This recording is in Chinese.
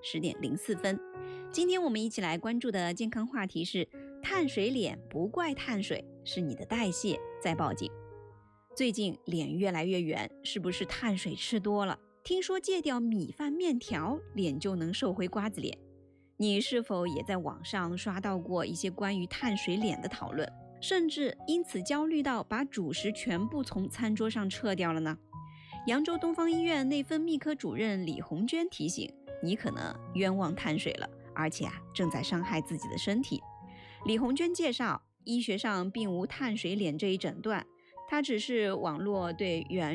10:04。今天我们一起来关注的健康话题是：碳水脸不怪碳水，是你的代谢在报警。最近脸越来越圆，是不是碳水吃多了？听说戒掉米饭面条，脸就能瘦回瓜子脸。你是否也在网上刷到过一些关于碳水脸的讨论，甚至因此焦虑到把主食全部从餐桌上撤掉了呢？扬州东方医院内分泌科主任李红娟提醒，你可能冤枉碳水了，而且正在伤害自己的身体。李红娟介绍，医学上并无碳水脸这一诊断，它只是网络对圆